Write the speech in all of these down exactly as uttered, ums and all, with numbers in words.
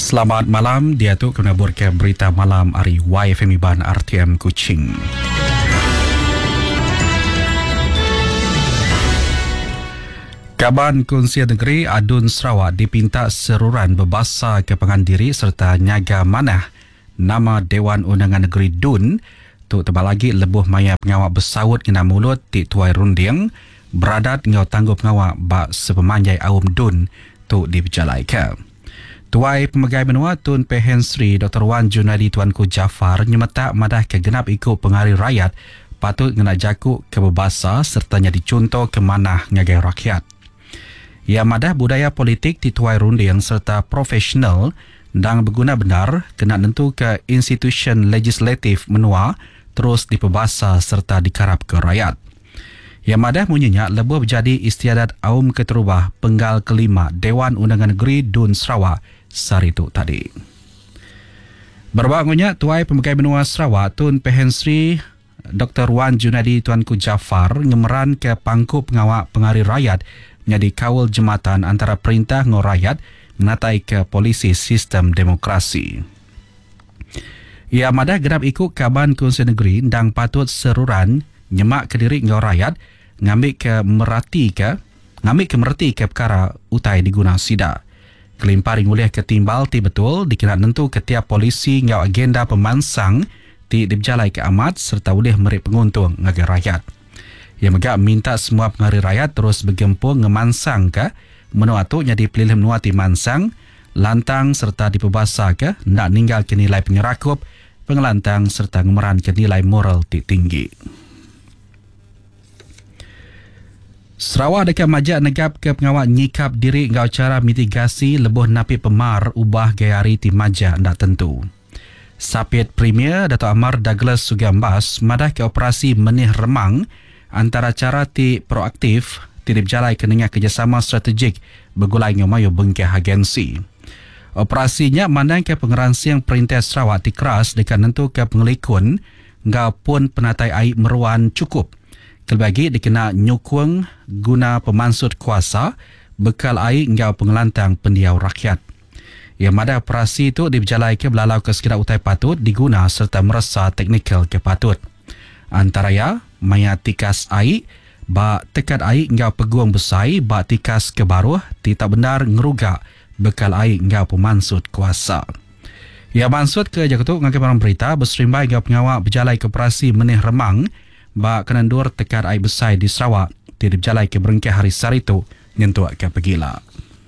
Selamat malam, dia tu kena ke berita malam hari Y F M Iban R T M Kuching. Kaban Kongsian Negeri Adun Sarawak dipinta seruran berbahasa ke pengandiri serta nyaga manah nama Dewan Undangan Negeri D U N tu tebal lagi lebuh maya pengawak bersawut kena mulut di Tuai Runding beradat ngau tangguh pengawak bak sepemanjai awam D U N tu diberjalaika. Tuai Pemegai Benua Tun Pehen Sri Doktor Wan Junadi Tuanku Jafar nyemetak madah kegenap ikut pengari rakyat patut ngena jakuk ke berbahasa sertanya dicontoh ke manah ngagai rakyat. Ia madah budaya politik di Tuai Runding serta profesional dan berguna benar kena nentu ke institusi legislatif menua terus diperbahasa serta dikarap ke rakyat. Ia madah munyinya lebuh berjadi istiadat Aum Keterubah Penggal Kelima Dewan Undangan Negeri D U N Sarawak sari itu tadi. Berbangunnya Tuai Pemegai Benua Sarawak Tun Pehen Sri Doktor Wan Junadi Tuanku Jafar ngemeran ke pangku pengawak pengari rakyat menjadi kawal jematan antara perintah ngau rakyat menatai ke polisi sistem demokrasi. Ia madah gerap ikut Kaban Kongsian Negeri dan patut seruran nyemak ke diri ngau rakyat ngambil ke merati ke ngambil ke merti ke perkara utai diguna sida. Kelimparing oleh ketimbal ti betul dikena nentu ketiap polisi ngau agenda pemansang ti diberjalai ke amat serta boleh merik penguntung ngagai rakyat. Ia megak minta semua pengari rakyat terus bergempur ngemansang ke menua tu jadi pilih menua ti mansang lantang serta diperbahasa ke nak ninggal ke nilai penyerakup pengelantang serta ngemeran ke nilai moral ti tinggi. Sarawak dekat majak negap ke pengawak nyikap diri ngau cara mitigasi lebuh napi pemar ubah gaya hari ti majak ndak tentu. Sapit Premier Dato' Amar Douglas Sugambas madah ke operasi menih remang antara cara ti proaktif ti diberjalai ke dengan kerjasama strategik bergulai ngau mayu bengkeh agensi. Operasinya mandang ke pengeransiang perintah Sarawak ti keras dekat nentu ke pengelikun ngau pun penatai air meruan cukup. Kelbagi dikena nyukung guna pemansut kuasa bekal air ngau pengelantang pendiau rakyat. Ia madah operasi itu diberjalai ke belalau ke sekitar utai patut diguna serta merasa teknikal ke patut. Antara ya, maya tikas air, bak tekat air ngau peguang besai, bak tikas ke baruh, tidak benar ngerugak bekal air ngau pemansut kuasa. Ia mansut ke jakutuk ngagai barang berita berserimbai ngau pengawak berjalai ke operasi menih remang bak kenandur tekat air besar di Sarawak tidak berjalai ke berengkeh hari saritu nyentuak ke pegila.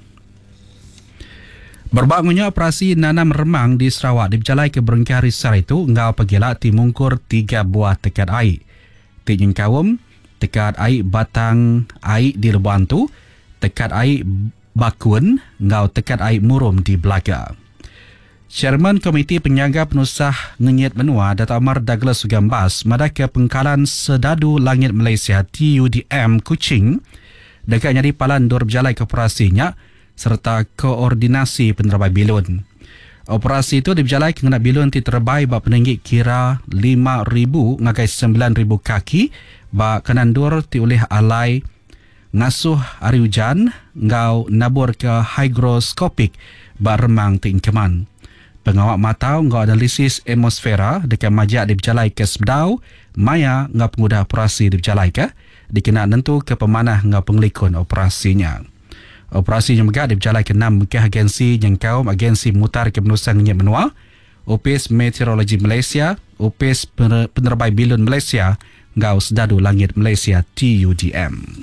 Berbangunnya operasi nanam remang di Sarawak diberjalai ke berengkeh hari saritu ngau pegila timungkur tiga buah tekat air. Tinyin kawum tekat air batang air di lebuan tu, tekat air bakun ngau tekat air murum di Belaga. Chairman Komiti Penjaga Penusah Ngenyit Menua Dato' Amar Douglas Sugambas madah ke pengkalan Sedadu Langit Malaysia T U D M Kuching dekat nyari palan dor berjalai ke operasinya serta koordinasi penerbang bilun. Operasi itu diberjalai kena bilun ti terbaik bak peninggi kira lima ribu ngagai sembilan ribu kaki bak kenandur ti oleh alai ngasuh hari hujan ngau nabur ke hygroskopik bak remang ti ingkeman. Pengawak matau ngau analisis atmosfera dekat majak diberjalai ke Sebdau, maya ngau pengudah operasi diberjalai ke, dikena nentu ke pemanah ngau pengelikun operasinya. Operasi yang megak diberjalai ke enam ke agensi yang kaum agensi mutar ke penusan Ngenyit Menua, Opis Meteorologi Malaysia, Opis Penerbai Bilun Malaysia, ngau Sedadu Langit Malaysia T U D M.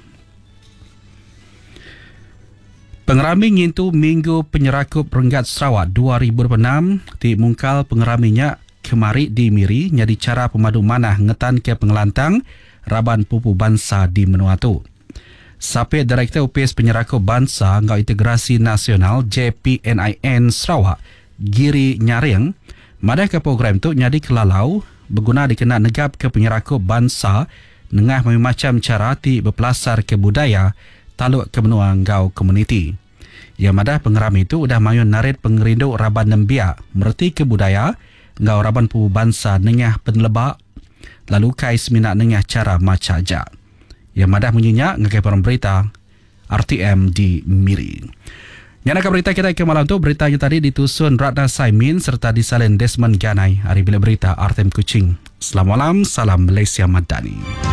Pengerami ngintu Minggu Penyerakup Renggat Sarawak dua ribu dua puluh enam ti mungkal pengeraminya kemari di Miri nyadi cara pemadu manah ngetan ke pengelantang Raban Pupu Bangsa di Menua tu. Sapit Direktur Opis Penyerakup Bangsa ngau Integrasi Nasional J P N I N Sarawak Giri Nyaring madah ke program tu nyadi kelalau berguna dikena negap ke penyerakup bangsa nengah macam cara ti berpelasar ke budaya taluk ke menua ngau komuniti. Ia madah pengeram itu udah mayun narit pengerinduk Raban Nembia merti ke budaya ngau Raban Pupu Bangsa nengah penlebak lalu kai seminat nengah cara macaja. Ia madah menyenyak ngagai barang berita R T M di Miri. Yang nak berita kita ke malam tu, beritanya tadi ditusun Ratna Saimin serta disalin Desmond Ganai. Hari bila berita Artem Kuching. Selamat malam, salam Malaysia Madani.